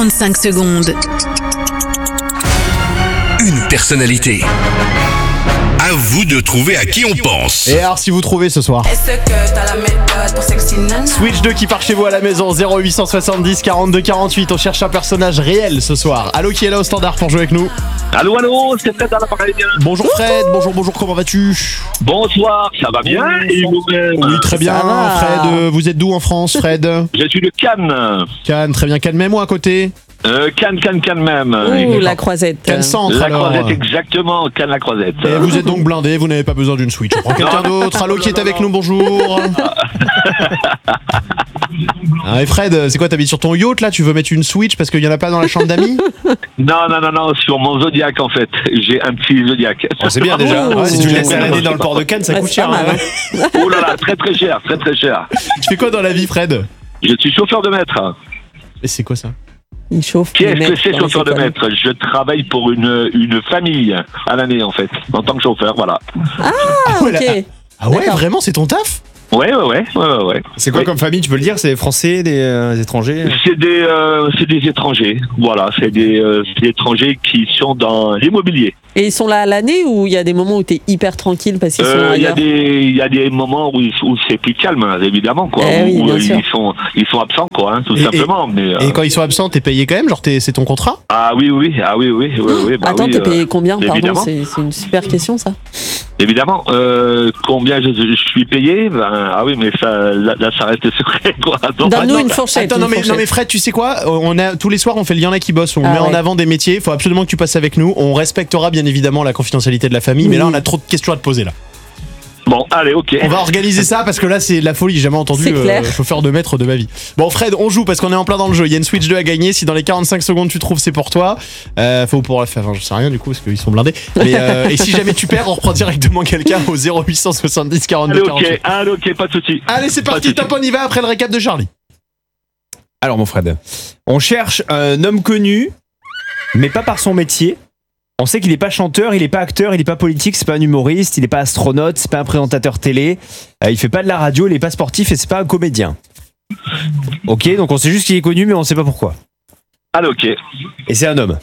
45 secondes. Une personnalité. À vous de trouver à qui on pense. Et alors si vous trouvez ce soir Est-ce que t'as la méthode pour sexy nana? Switch 2 qui part chez vous à la maison, 0870 42 48. On cherche un personnage réel ce soir. Allô, qui est là au standard pour jouer avec nous? Allô, c'est Fred à l'appareil. Bonjour Fred, bonjour, comment vas-tu? Bonsoir, ça va bien? Et vous-même? Oui, très bien Fred, vous êtes d'où en France Fred? Je suis de Cannes. Cannes, très bien, Cannes même ou à côté? Cannes même. Ouh, la croisette. Cannes centre La alors. Croisette, exactement, Cannes la Croisette. Et vous êtes donc blindé, vous n'avez pas besoin d'une Switch. On prend quelqu'un d'autre. Allô, qui est avec nous, bonjour. Ah, et Fred, c'est quoi, t'habites sur ton yacht là? Tu veux mettre une Switch parce qu'il y en a pas dans la chambre d'amis? Non, sur mon Zodiac en fait. J'ai un petit Zodiac. Oh, c'est bien déjà. Oh. Ouais, si tu laisses à l'année dans le port de Cannes, ça Ouais, coûte c'est cher. pas mal, Hein. Oh là là, très cher. Tu fais quoi dans la vie, Fred? Je suis chauffeur de maître. Et c'est quoi ça? Il chauffe. Qu'est-ce les que mecs c'est dans chauffeur les de écoles. maître? Je travaille pour une famille à l'année en fait, en tant que chauffeur, voilà. Ah, ouais, ok. Ah ouais, D'accord. vraiment, c'est ton taf? Ouais. C'est quoi Oui. comme famille, tu peux le dire? C'est des Français, des étrangers? C'est des étrangers, voilà, c'est des étrangers qui sont dans l'immobilier. Et ils sont là à l'année ou il y a des moments où t'es hyper tranquille parce qu'ils sont Il y a ailleurs? il y a des moments où c'est plus calme, hein, évidemment, quoi. Eh oui, où bien sûr. ils sont absents, quoi, hein, tout Et- simplement. Mais, Et quand ils sont absents, t'es payé quand même? Genre, c'est ton contrat? ah oui, bah Attends, oui, t'es payé combien? Pardon, évidemment. c'est une super question ça. Évidemment. Combien je suis payé? Ah oui, mais ça, là, ça reste secret, quoi. Donc, Donne-nous une fourchette. Attends, une non mais fourchette. Fred, tu sais quoi? On a tous les soirs, on fait le y en a qui bossent, on met en ouais. avant des métiers. Faut absolument que tu passes avec nous. On respectera bien évidemment la confidentialité de la famille, mais là, on a trop de questions à te poser là. Bon, allez, ok. On va organiser ça parce que là, c'est de la folie. J'ai jamais entendu C'est clair. chauffeur de maître de ma vie. Bon, Fred, on joue parce qu'on est en plein dans le jeu. Il y a une Switch 2 à gagner. Si dans les 45 secondes tu trouves, c'est pour toi. Faut pour la faire. Enfin, je sais rien du coup parce qu'ils sont blindés. Mais et si jamais tu perds, on reprend directement quelqu'un au 0870 42 48. Allez, ok, pas de soucis. Allez, c'est Pas de parti. soucis. Top, on y va après le récap de Charlie. Alors mon Fred, on cherche un homme connu, mais pas par son métier. On sait qu'il est pas chanteur, il est pas acteur, il est pas politique, c'est pas un humoriste, il est pas astronaute, c'est pas un présentateur télé, il fait pas de la radio, il est pas sportif et c'est pas un comédien. Ok, donc on sait juste qu'il est connu, mais on sait pas pourquoi. Allez, ok. Et c'est un homme.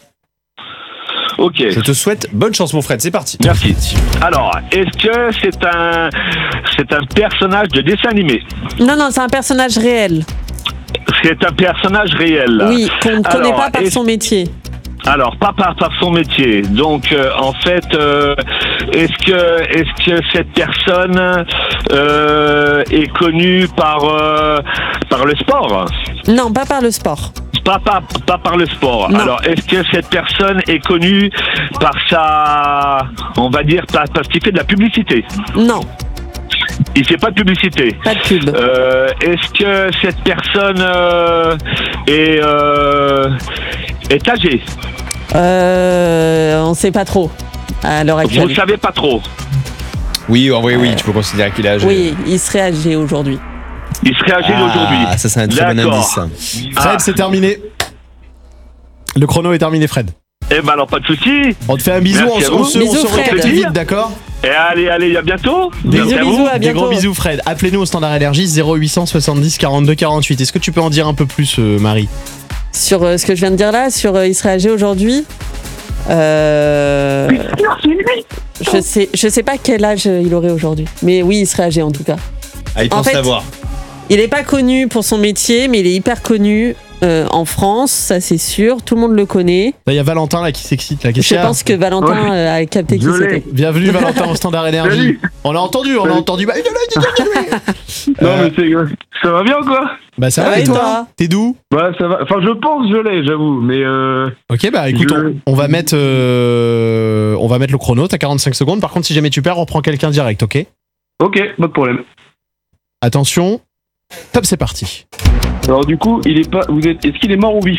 Ok. Je te souhaite bonne chance mon Fred, c'est parti. Merci. Alors, est-ce que c'est un personnage de dessin animé? Non, c'est un personnage réel. C'est un personnage réel. Oui, qu'on ne connaît Alors, pas par son métier. Alors, pas par son métier. Donc, en fait, est-ce que cette personne est connue par le sport? Non, pas par le sport. Pas par le sport. Non. Alors, est-ce que cette personne est connue par on va dire, parce qu'il fait de la publicité? Non, Il fait pas de publicité. pas de pub. Est-ce que cette personne est âgée? On sait pas trop à l'heure Vous actuelle. ne savez pas trop. Oui, en vrai, oui, tu peux considérer qu'il est âgé. Oui, il serait âgé aujourd'hui. Il serait âgé aujourd'hui. Ah, ça c'est un très bon D'accord. indice. Fred, c'est terminé. Le chrono est terminé, Fred. Eh ben alors, pas de soucis. On te fait un bisou, Merci à on vous. se Bisous, Fred. recapte vite, d'accord? Et allez, à bientôt. Des Merci à gros vous. à Des gros bientôt. bisous, Fred. Appelez-nous au standard énergie 0870 42 48. Est-ce que tu peux en dire un peu plus, Marie? Sur ce que je viens de dire là, sur il serait âgé aujourd'hui. Je sais pas quel âge il aurait aujourd'hui. Mais oui, il serait âgé en tout cas. Ah, il En pense fait, savoir. Il est pas connu pour son métier, mais il est hyper connu en France, ça c'est sûr. Tout le monde le connaît. Là, il y a Valentin là qui s'excite. Là. Qu'est-ce Je qu'il y a? pense que Valentin a capté qui Je l'ai. c'était. Bienvenue Valentin au standard énergie. Salut. On l'a entendu, Bah, Non, mais ça va bien quoi? Bah ça va et toi? T'es d'où? Bah ça va. Enfin, je pense que je l'ai, j'avoue. Mais Ok, bah écoute, on va mettre le chrono. T'as 45 secondes. Par contre, si jamais tu perds, on reprend quelqu'un direct, ok? ok, pas de problème. Attention. Top, c'est parti. Alors du coup, est-ce qu'il est mort ou vif?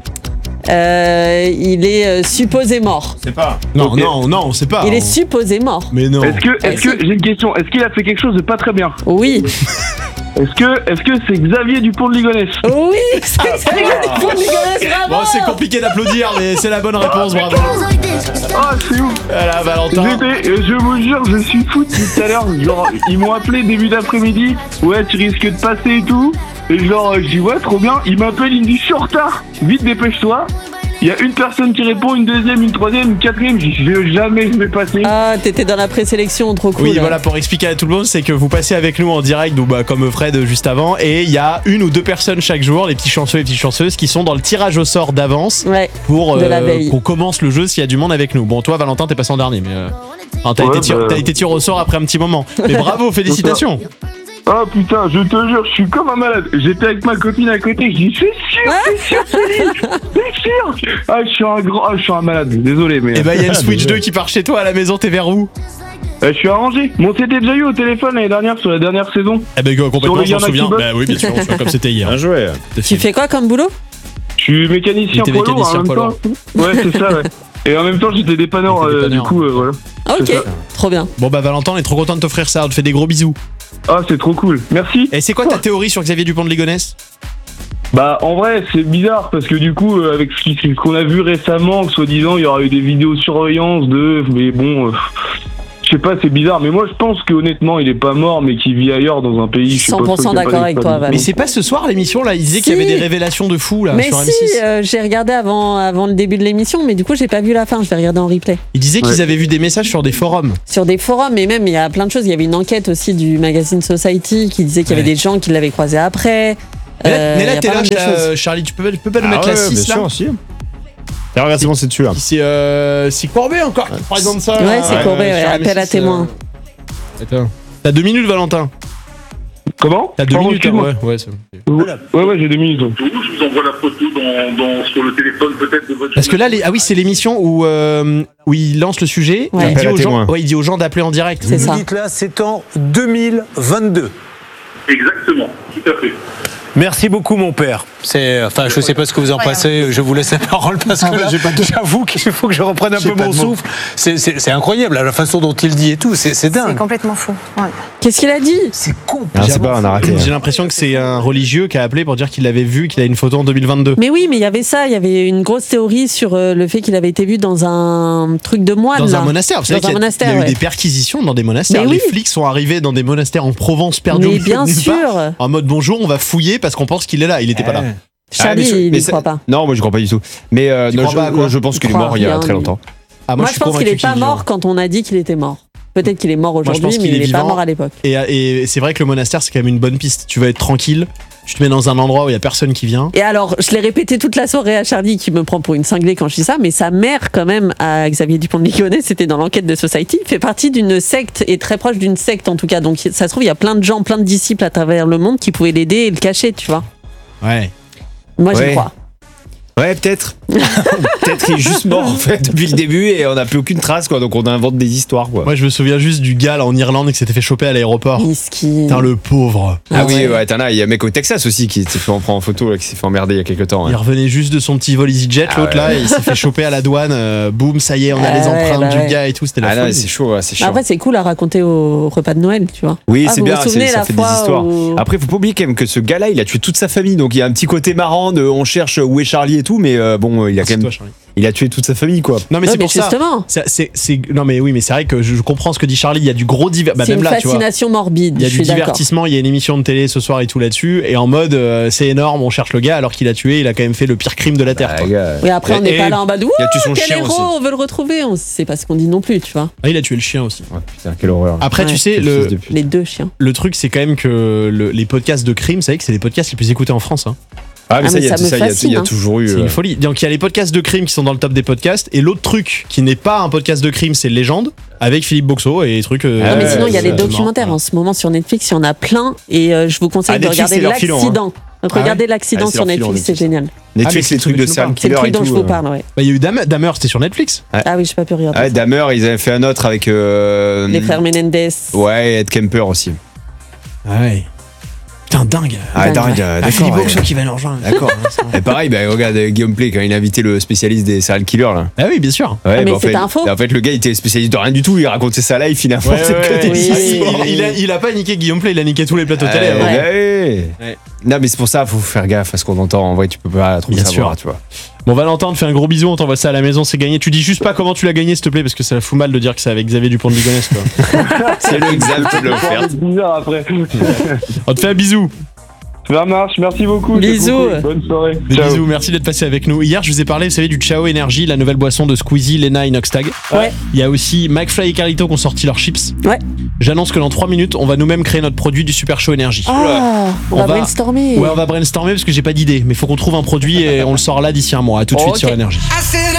Il est supposé mort. C'est pas. Non, Ok. non, on sait pas. Il est supposé mort. Mais non. Est-ce que si. j'ai une question? Est-ce qu'il a fait quelque chose de pas très bien? Oui. Est-ce que c'est Xavier Dupont de Ligonnès? Oui, c'est bravo. Bon, c'est compliqué d'applaudir, mais c'est la bonne réponse, bravo. Ah, c'est ouf! Voilà, Valentin. Je vous jure, je suis fou depuis tout à l'heure. Genre, ils m'ont appelé début d'après-midi. Ouais, tu risques de passer et tout. Et genre, je dis ouais, trop bien. Il m'appelle, il me dit je suis en retard. Vite, dépêche-toi. Il y a une personne qui répond, une deuxième, une troisième, une quatrième. Je dis jamais je vais passer. Ah, t'étais dans la présélection, trop cool. Oui, voilà, pour expliquer à tout le monde, c'est que vous passez avec nous en direct, donc, comme Fred juste avant, et il y a une ou deux personnes chaque jour, les petits chanceux et les petites chanceuses, qui sont dans le tirage au sort d'avance Ouais, pour de la veille. qu'on commence le jeu s'il y a du monde avec nous. Bon, toi, Valentin, t'es passé en dernier, mais t'as Ouais, été tiré au sort après un petit moment. Mais bravo, félicitations. Ah putain, je te jure, je suis comme un malade. J'étais avec ma copine à côté, je dis c'est sûr, c'est sûr. Ah, je suis un malade, désolé, mais. Et bah, il y a une Switch 2 qui part chez toi à la maison, t'es vers où? Je suis arrangé. Bon, c'était déjà eu au téléphone l'année dernière, sur la dernière saison. Eh ben, complètement, je m'en souviens. Bah oui, bien sûr, on se voit comme c'était hier. Bien joué. Tu fais quoi comme boulot? Je suis mécanicien Il était poids lourd mécanicien en même poids temps. Ouais, c'est ça, ouais. Et en même temps, j'étais dépanneur, Il était dépanneur. du coup, voilà. Ah, ok, C'est ça. trop bien. Bon, bah, Valentin, on est trop content de t'offrir ça. On te fait des gros bisous. Ah, c'est trop cool. Merci. Et c'est quoi ta théorie sur Xavier Dupont de Ligonnès? Bah, en vrai, c'est bizarre parce que du coup, avec ce qu'on a vu récemment, que soi-disant, il y aura eu des vidéosurveillance mais bon, je sais pas, c'est bizarre. Mais moi, je pense que honnêtement, il est pas mort, mais qu'il vit ailleurs dans un pays. Je sais pas 100% trop, d'accord avec toi, Val. Mais c'est pas ce soir l'émission là, il disait qu'il y avait des révélations de fou là Mais sur si, M6. j'ai regardé avant le début de l'émission, mais du coup, j'ai pas vu la fin, je vais regarder en replay. Il disait qu'ils avaient vu des messages sur des forums. Sur des forums, et même, il y a plein de choses. Il y avait une enquête aussi du magazine Society qui disait qu'il y avait des gens qui l'avaient croisé après. Mais il y là, a t'es pas là, mal de choses. Charlie, tu peux pas nous mettre la 6 là? bien sûr, si. Alors, regarde, c'est bon, c'est dessus là. C'est Courbet encore qui présente ça. Ouais, c'est Courbet, ouais, sur appel à M6, témoins. Attends. T'as 2 minutes, Valentin. Comment? T'as 2 Pardon, minutes, excuse-moi. ouais, Ouais, j'ai 2 minutes. Ouais. Je vous envoie la photo sur le téléphone peut-être de votre. Parce que là, c'est l'émission où il lance le sujet. Ouais. Il dit Appel à aux gens, témoins. il dit aux gens d'appeler en direct. C'est ça. dites là, c'est en 2022. Exactement, tout à fait. Merci beaucoup, mon père. Enfin, je sais pas ce que vous en pensez. Je vous laisse la parole parce que là, j'avoue qu'il faut que je reprenne un peu mon souffle. C'est incroyable, la façon dont il dit et tout. C'est dingue. C'est complètement fou. Ouais. Qu'est-ce qu'il a dit? C'est con. C'est pas, on a raté. J'ai l'impression que c'est un religieux qui a appelé pour dire qu'il l'avait vu, qu'il a une photo en 2022. Mais oui, mais il y avait ça, il y avait une grosse théorie sur le fait qu'il avait été vu dans un truc de moine. Dans là. un monastère, vous savez Dans un qu'il y a monastère, eu ouais. des perquisitions dans des monastères. Mais Les oui. flics sont arrivés dans des monastères en Provence perdus. Mais bien nulle part, sûr. en mode bonjour, on va fouiller parce qu'on pense qu'il est là. Il était pas là. Charlie, il n'y croit pas. Non, moi je crois pas du tout. Mais Tu non, crois pas à quoi je pense qu'il est crois mort il y a rien, très lui. longtemps. Ah, Moi, je pense qu'il suis est pas vivant. mort quand on a dit qu'il était mort. Peut-être qu'il est mort Moi, je pense aujourd'hui, mais qu'il il est est pas vivant. mort à l'époque. Et c'est vrai que le monastère, c'est quand même une bonne piste. Tu vas être tranquille, tu te mets dans un endroit où il y a personne qui vient. Et alors, je l'ai répété toute la soirée à Charlie, qui me prend pour une cinglée quand je dis ça, mais sa mère, quand même, à Xavier Dupont de Ligonnès, c'était dans l'enquête de Society, fait partie d'une secte, et très proche d'une secte en tout cas. Donc, ça se trouve, il y a plein de gens, plein de disciples à travers le monde qui pouvaient l'aider et le cacher, tu vois. Ouais. Moi, j'y Ouais. crois. Ouais, peut-être. Peut-être qu'il est juste mort en fait depuis le début et on n'a plus aucune trace quoi. Donc on invente des histoires quoi. Moi, je me souviens juste du gars là en Irlande qui s'était fait choper à l'aéroport. Miskin. Putain, le pauvre. Ah oui, ouais. ouais, t'en as. Il y a un mec au Texas aussi qui s'est fait en prendre en photo, là, qui s'est fait emmerder il y a quelques temps. Ouais. Il revenait juste de son petit vol EasyJet, Ah l'autre ouais. là, et il s'est fait choper à la douane. Boum, ça y est, on a Ah les ouais, empreintes bah du ouais. gars et tout. C'était la Ah non, folie. c'est chaud, ouais, c'est chiant. Après, c'est cool à raconter au repas de Noël, tu vois. Oui, Ah, c'est vous bien, vous souvenez ça la fait des fois histoires. où- Après, faut pas oublier quand même que ce gars-là, il a tué toute sa famille, donc il y a un petit côté marrant de on cherche où est Charlie et tout, mais bon, il a C'est quand même, toi, Charlie. il a tué toute sa famille quoi. Non mais Ouais, c'est pour ça. justement. Non mais oui, mais c'est vrai que je comprends ce que dit Charlie. Il y a du gros C'est même une là, tu vois. fascination morbide. Il y a je du suis d'accord. divertissement, il y a une émission de télé ce soir et tout là-dessus, et en mode c'est énorme, on cherche le gars alors qu'il a tué, il a quand même fait le pire crime de la terre. Ah, quoi. gars. Oui, après, on n'est Et- pas là en bas de il a tué son quel chien héros, aussi. on veut le retrouver. C'est pas ce qu'on dit non plus, tu vois. Ah, il a tué le chien aussi. Ouais, putain, quelle horreur. Après, Ouais. tu sais, Quel fils de pute. Les deux chiens. le truc, c'est quand même que les podcasts de crime, vous savez que c'est les podcasts les plus écoutés en France. Hein. Ah, mais Ah, ça, mais il y a ça me ça, il y a- fascine, il y a hein. toujours eu. C'est une folie. Donc, il y a les podcasts de crime qui sont dans le top des podcasts, et l'autre truc qui n'est pas un podcast de crime, c'est Légende, avec Philippe Boxo et des trucs. Ah Non, mais ouais, sinon, il y a c'est les documentaires en ce moment sur Netflix, il y en a plein. Et je vous conseille Ah, de Netflix, regarder c'est leur filon, l'accident. Regardez l'accident Ah, c'est sur leur filon, Netflix, c'est Netflix. génial. Netflix, Ah, mais les trucs de c'est serial le C'est le killer truc et dont tout. je vous parle, ouais. Bah, il y a eu Dahmer, c'était sur Netflix. Ah oui, j'ai pas pu regarder. Ouais, ça. Dahmer, ils avaient fait un autre avec. Les frères Menendez. Ouais, Ed Kemper aussi. Ouais. Putain, dingue. Ah, dingue, Ah, d'accord. Philippe ouais. Boxo qui va nous rejoindre. D'accord. Et pareil, bah, regarde Guillaume Play quand il a invité le spécialiste des serial killers là. Ah oui, bien sûr. Ouais, mais bah, c'était un faux. en fait, le gars il était spécialiste de rien du tout, il racontait sa life finalement. Ouais, c'est que ouais, des oui, histoires. oui. Il a pas niqué Guillaume Play, il a niqué tous les plateaux télé. Ouais, avant. ouais. Ouais. Non, mais c'est pour ça, faut faire gaffe à ce qu'on entend. En vrai, tu peux pas trop Bien savoir, sûr. tu vois. Bon, Valentin, on te fait un gros bisou, on t'envoie ça à la maison, c'est gagné. Tu dis juste pas comment tu l'as gagné, s'il te plaît, parce que ça fout mal de dire que c'est avec Xavier Dupont de Ligonnès, quoi. C'est le examen qui l'a offert. C'est bizarre après. On te fait un bisou. Ça marche, merci beaucoup. Bisous. Bonne soirée. Des Ciao. bisous, merci d'être passé avec nous. Hier, je vous ai parlé, vous savez, du Ciao Energy, la nouvelle boisson de Squeezie, Lena et Noxtag. Ouais. Il y a aussi McFly et Carlito qui ont sorti leurs chips. Ouais. J'annonce que dans 3 minutes, on va nous-mêmes créer notre produit du Super Show Energy. Ah, on va brainstormer. Ouais, on va brainstormer parce que j'ai pas d'idée. Mais il faut qu'on trouve un produit et on le sort là d'ici un mois. À tout de suite Ok. sur Énergie.